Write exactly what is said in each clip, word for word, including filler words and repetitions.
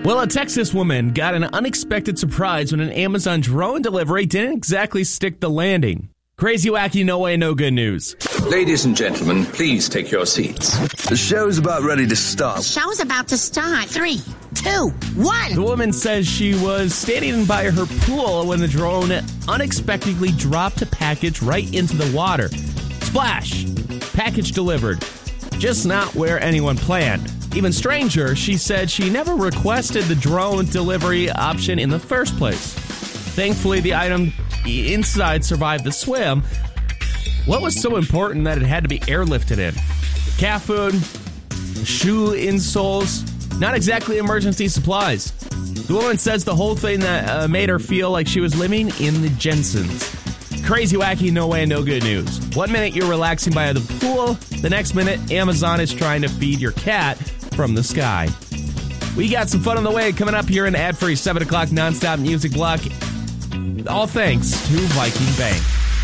Well, a Texas woman got an unexpected surprise when an Amazon drone delivery didn't exactly stick the landing. Crazy, wacky, no way, no good news. Ladies and gentlemen, please take your seats. The show's about ready to start. The show's about to start. Three, two, one. The woman says she was standing by her pool when the drone unexpectedly dropped a package right into the water. Splash! Package delivered. Just not where anyone planned. Even stranger, she said she never requested the drone delivery option in the first place. Thankfully, the item inside survived the swim. What was so important that it had to be airlifted in? Cat food, shoe insoles, not exactly emergency supplies. The woman says the whole thing that uh, made her feel like she was living in the Jetsons. Crazy, wacky, no way, no good news. One minute you're relaxing by the pool, the next minute Amazon is trying to feed your cat from the sky. We got some fun on the way coming up here in the ad-free seven o'clock nonstop music block. All thanks to Viking Bank.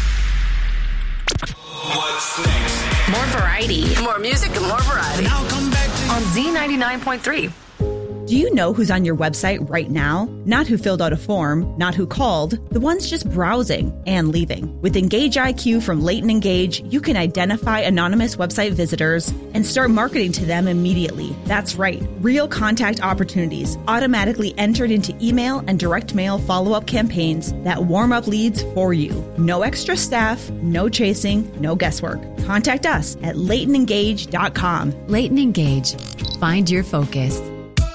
What's next? More variety. More music and more variety. Now come back to On Z ninety-nine point three. Do you know who's on your website right now? Not who filled out a form, not who called, the ones just browsing and leaving. With Engage I Q from Leighton Engage, you can identify anonymous website visitors and start marketing to them immediately. That's right, real contact opportunities automatically entered into email and direct mail follow-up campaigns that warm up leads for you. No extra staff, no chasing, no guesswork. Contact us at leighton engage dot com. Leighton Engage. Find your focus.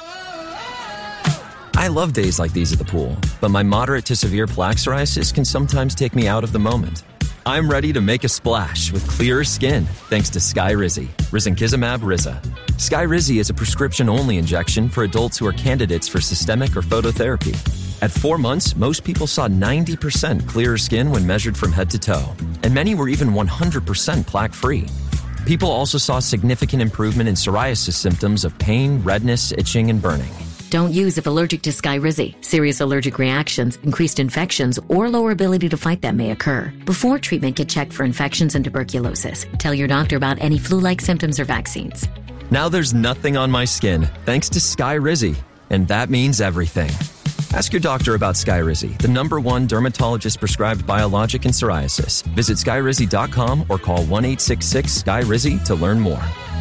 I love days like these at the pool, but my moderate to severe plaque psoriasis can sometimes take me out of the moment. I'm ready to make a splash with clearer skin thanks to Skyrizi, risankizumab Riza. Skyrizi is a prescription-only injection for adults who are candidates for systemic or phototherapy. At four months, most people saw ninety percent clearer skin when measured from head to toe, and many were even one hundred percent plaque-free. People also saw significant improvement in psoriasis symptoms of pain, redness, itching, and burning. Don't use if allergic to Skyrizi. Serious allergic reactions, increased infections, or lower ability to fight them may occur. Before treatment, get checked for infections and tuberculosis. Tell your doctor about any flu-like symptoms or vaccines. Now there's nothing on my skin thanks to Skyrizi, and that means everything. Ask your doctor about Skyrizi, the number one dermatologist-prescribed biologic in psoriasis. Visit skyrizi dot com or call one eight six six S K Y R I Z I to learn more.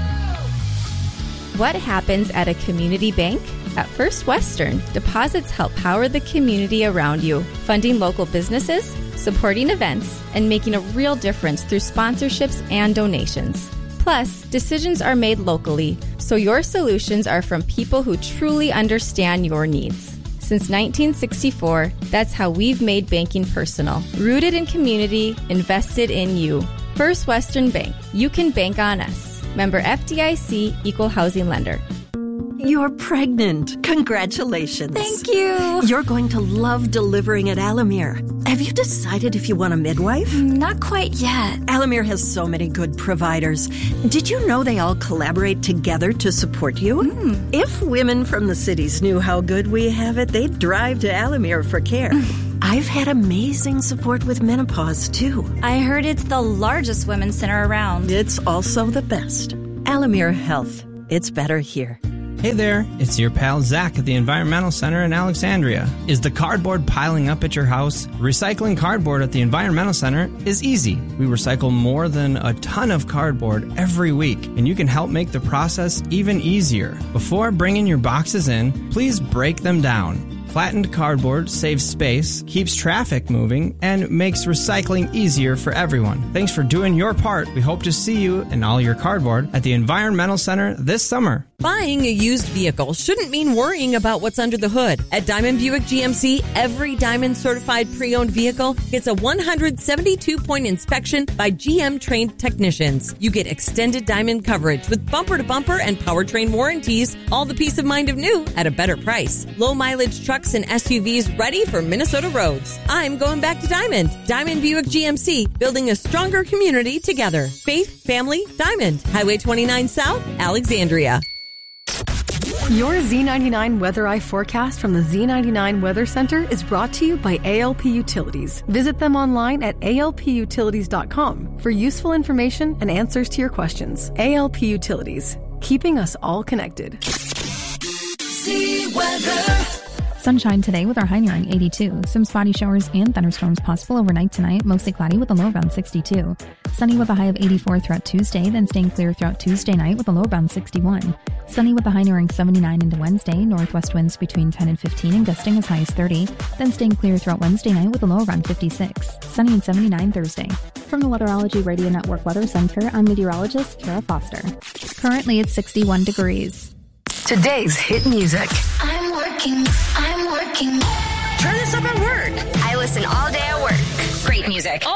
What happens at a community bank? At First Western, deposits help power the community around you, funding local businesses, supporting events, and making a real difference through sponsorships and donations. Plus, decisions are made locally, so your solutions are from people who truly understand your needs. Since nineteen sixty-four, that's how we've made banking personal. Rooted in community, invested in you. First Western Bank. You can bank on us. Member F D I C, Equal Housing Lender. You're pregnant. Congratulations. Thank you. You're going to love delivering at Alamere. Have you decided if you want a midwife? Not quite yet. Alamere has so many good providers. Did you know they all collaborate together to support you? Mm. If women from the cities knew how good we have it, they'd drive to Alamere for care. I've had amazing support with menopause, too. I heard it's the largest women's center around. It's also the best. Alamere Health. It's better here. Hey there, it's your pal Zach at the Environmental Center in Alexandria. Is the cardboard piling up at your house? Recycling cardboard at the Environmental Center is easy. We recycle more than a ton of cardboard every week, and you can help make the process even easier. Before bringing your boxes in, please break them down. Flattened cardboard saves space, keeps traffic moving, and makes recycling easier for everyone. Thanks for doing your part. We hope to see you and all your cardboard at the Environmental Center this summer. Buying a used vehicle shouldn't mean worrying about what's under the hood. At Diamond Buick G M C, every Diamond certified pre-owned vehicle gets a one hundred seventy-two point inspection by G M trained technicians. You get extended Diamond coverage with bumper-to-bumper and powertrain warranties, all the peace of mind of new at a better price. Low mileage trucks and S U Vs ready for Minnesota roads. I'm going back to Diamond. Diamond Buick G M C, building a stronger community together. Faith, family, Diamond. Highway twenty-nine South, Alexandria. Your Z ninety-nine Weather Eye forecast from the Z ninety-nine Weather Center is brought to you by A L P Utilities. Visit them online at A L P utilities dot com for useful information and answers to your questions. A L P Utilities, keeping us all connected. Z West. weather. Sunshine today with our high nearing eighty-two. Some spotty showers and thunderstorms possible overnight tonight, mostly cloudy with a low around sixty-two. Sunny with a high of eighty-four throughout Tuesday, then staying clear throughout Tuesday night with a low around sixty-one. Sunny with a high nearing seventy-nine into Wednesday, northwest winds between ten and fifteen and gusting as high as thirty, then staying clear throughout Wednesday night with a low around fifty-six. Sunny and seventy-nine Thursday. From the Weatherology Radio Network Weather Center, I'm meteorologist Kara Foster. Currently it's sixty-one degrees. Today's hit music. I'm working, I'm working. Turn this up at work. I listen all day at work. Great music. Oh,